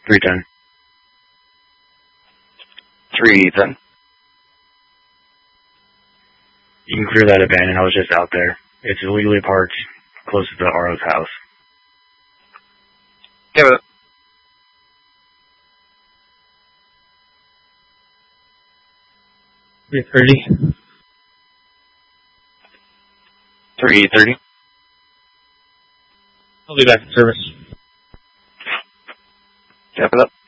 310. 310. You can clear that abandoned. I was just out there. It's illegally parked close to the RO's house. Yeah, but 330. 330. I'll be back in service. Cap it up.